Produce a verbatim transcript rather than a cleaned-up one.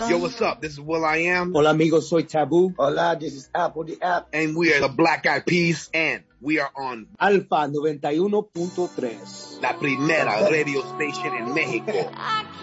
Yo, what's up? This is Will I Am. Hola amigos, soy Taboo. Hola, this is Apple the App. And we are the Black Eyed Peas. And we are on Alfa noventa y uno punto tres. La primera radio station en México.